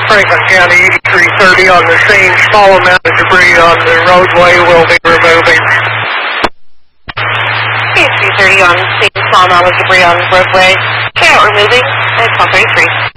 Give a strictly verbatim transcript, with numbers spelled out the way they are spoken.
Franklin County eighty-three thirty on the scene. Small amount of debris on the roadway will be removing. eighty-three thirty on the scene. Small amount of debris on the roadway. Carry out removing. It's one thirty-three.